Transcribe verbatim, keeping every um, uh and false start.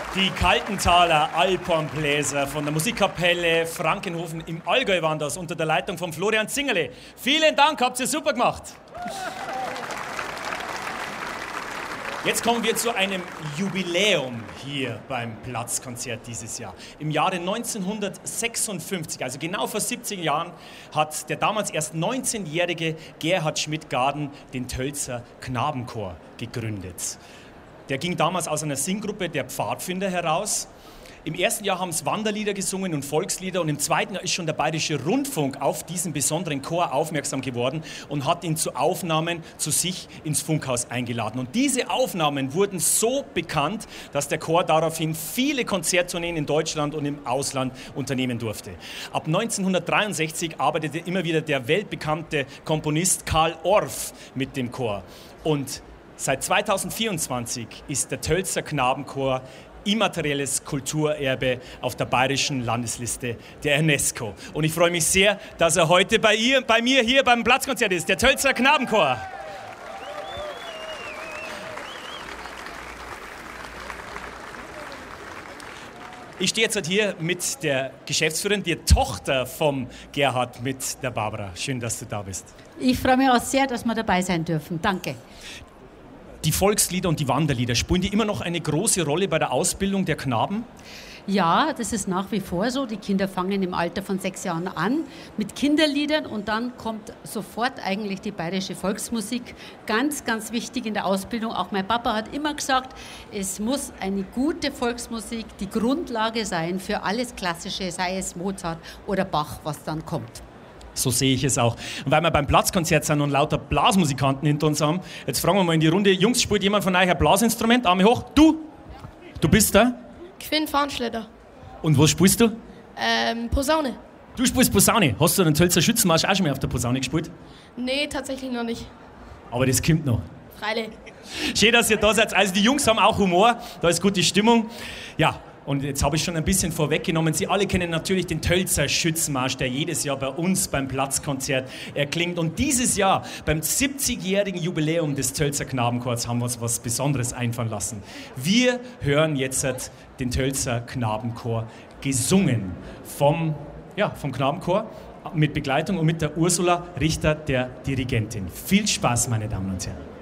Die Kaltenthaler Alpenbläser von der Musikkapelle Frankenhofen im Allgäu waren das, unter der Leitung von Florian Zingerle. Vielen Dank, habt ihr super gemacht. Jetzt kommen wir zu einem Jubiläum hier beim Platzkonzert dieses Jahr. Im Jahre neunzehnhundertsechsundfünfzig, also genau vor siebzig Jahren, hat der damals erst neunzehnjährige Gerhard Schmidt-Garden den Tölzer Knabenchor gegründet. Der ging damals aus einer Singgruppe der Pfadfinder heraus. Im ersten Jahr haben es Wanderlieder gesungen und Volkslieder und im zweiten Jahr ist schon der Bayerische Rundfunk auf diesen besonderen Chor aufmerksam geworden und hat ihn zu Aufnahmen zu sich ins Funkhaus eingeladen. Und diese Aufnahmen wurden so bekannt, dass der Chor daraufhin viele Konzerttourneen in Deutschland und im Ausland unternehmen durfte. Ab neunzehnhundertdreiundsechzig arbeitete immer wieder der weltbekannte Komponist Karl Orff mit dem Chor. Und seit zweitausendvierundzwanzig ist der Tölzer Knabenchor immaterielles Kulturerbe auf der bayerischen Landesliste der UNESCO. Und ich freue mich sehr, dass er heute bei, ihr, bei mir hier beim Platzkonzert ist, der Tölzer Knabenchor. Ich stehe jetzt hier mit der Geschäftsführerin, der Tochter vom Gerhard, mit der Barbara. Schön, dass du da bist. Ich freue mich auch sehr, dass wir dabei sein dürfen. Danke. Die Volkslieder und die Wanderlieder, spielen die immer noch eine große Rolle bei der Ausbildung der Knaben? Ja, das ist nach wie vor so. Die Kinder fangen im Alter von sechs Jahren an mit Kinderliedern und dann kommt sofort eigentlich die bayerische Volksmusik. Ganz, ganz wichtig in der Ausbildung. Auch mein Papa hat immer gesagt, es muss eine gute Volksmusik die Grundlage sein für alles Klassische, sei es Mozart oder Bach, was dann kommt. So sehe ich es auch. Und weil wir beim Platzkonzert sind und lauter Blasmusikanten hinter uns haben, jetzt fragen wir mal in die Runde, Jungs, spielt jemand von euch ein Blasinstrument? Arme hoch. Du? Du bist da? Quinn Farnschleder. Und was spielst du? Ähm, Posaune. Du spielst Posaune. Hast du den Tölzer Schützenmarsch auch schon mal auf der Posaune gespielt? Nee, tatsächlich noch nicht. Aber das kommt noch. Freilich. Schön, dass ihr da seid. Also die Jungs haben auch Humor, da ist gute Stimmung. Ja. Und jetzt habe ich schon ein bisschen vorweggenommen. Sie alle kennen natürlich den Tölzer Schützenmarsch, der jedes Jahr bei uns beim Platzkonzert erklingt. Und dieses Jahr, beim siebzigjährigen Jubiläum des Tölzer Knabenchors, haben wir uns was Besonderes einfallen lassen. Wir hören jetzt den Tölzer Knabenchor gesungen vom, ja, vom Knabenchor mit Begleitung und mit der Ursula Richter, der Dirigentin. Viel Spaß, meine Damen und Herren.